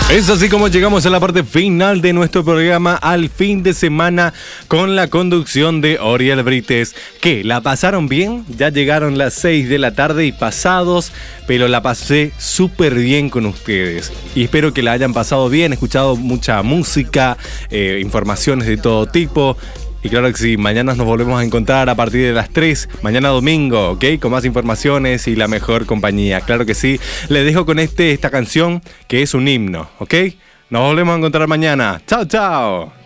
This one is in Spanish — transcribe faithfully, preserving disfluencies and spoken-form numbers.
Es así como llegamos a la parte final de nuestro programa, al fin de semana, con la conducción de Oriel Brites. ¿Qué? ¿La pasaron bien? Ya llegaron las seis de la tarde y pasados, pero la pasé súper bien con ustedes. Y espero que la hayan pasado bien, escuchado mucha música, eh, informaciones de todo tipo. Y claro que sí, mañana nos volvemos a encontrar a partir de las tres, mañana domingo, ¿ok? Con más informaciones y la mejor compañía, claro que sí. Les dejo con este, esta canción que es un himno, ¿ok? Nos volvemos a encontrar mañana. ¡Chao, chao!